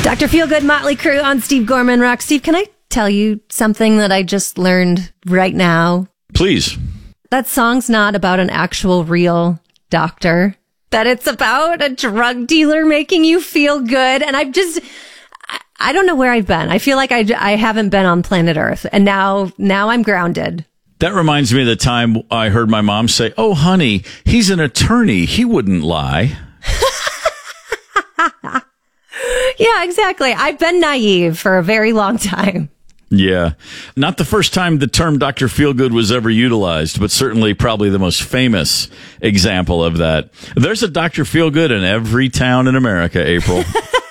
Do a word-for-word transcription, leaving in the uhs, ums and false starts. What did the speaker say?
Doctor Feelgood, Motley Crue on Steve Gorman Rock. Steve, can I tell you something that I just learned right now? Please. That song's not about an actual real doctor. That it's about a drug dealer making you feel good. And I've just, I, I don't know where I've been. I feel like I, I haven't been on planet Earth. And now, now I'm grounded. That reminds me of the time I heard my mom say, "Oh, honey, he's an attorney. He wouldn't lie." Yeah, exactly. I've been naive for a very long time. Yeah. Not the first time the term Doctor Feelgood was ever utilized, but certainly probably the most famous example of that. There's a Doctor Feelgood in every town in America, April.